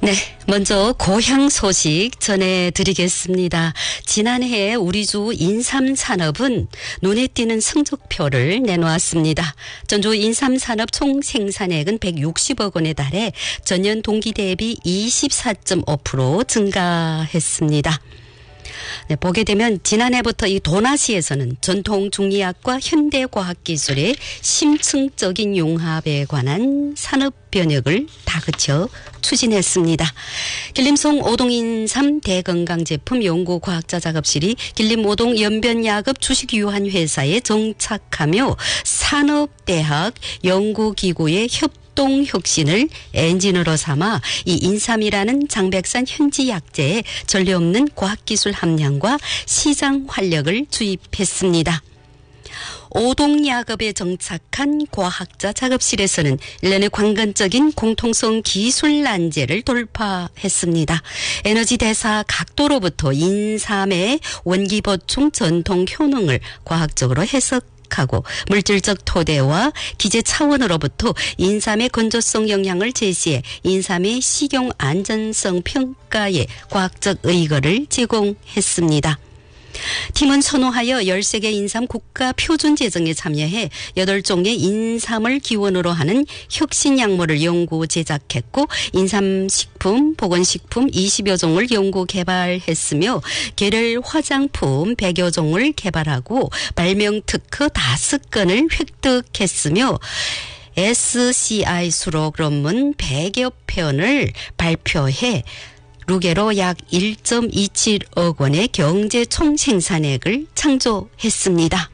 네, 먼저 고향 소식 전해드리겠습니다. 지난해 우리 주 인삼산업은 눈에 띄는 성적표를 내놓았습니다. 전주 인삼산업 총 생산액은 160억 원에 달해 전년 동기 대비 24.5% 증가했습니다. 네, 보게 되면 지난해부터 이 도나시에서는 전통 중리학과 현대과학기술의 심층적인 융합에 관한 산업 변혁을 다그쳐 추진했습니다. 길림송 오동인삼 대건강제품 연구과학자 작업실이 길림 오동 연변야급 주식유한회사에 정착하며 산업대학 연구기구의 협동혁신을 엔진으로 삼아 이 인삼이라는 장백산 현지 약재의 전례 없는 과학기술 함량과 시장 활력을 주입했습니다. 오동야급에 정착한 과학자 작업실에서는 일련의 관건적인 공통성 기술 난제를 돌파했습니다. 에너지 대사 각도로부터 인삼의 원기 보충 전통 효능을 과학적으로 해석하고 물질적 토대와 기재 차원으로부터 인삼의 건조성 영향을 제시해 인삼의 식용 안전성 평가에 과학적 의거를 제공했습니다. 팀은 선호하여 13개 인삼 국가 표준 제정에 참여해 8종의 인삼을 기원으로 하는 혁신 약물을 연구 제작했고 인삼식품, 보건식품 20여 종을 연구 개발했으며 계열 화장품 100여 종을 개발하고 발명 특허 5건을 획득했으며 SCI 수록論文 100여 편을 발표해 루게로 약 1.27억 원의 경제 총생산액을 창조했습니다.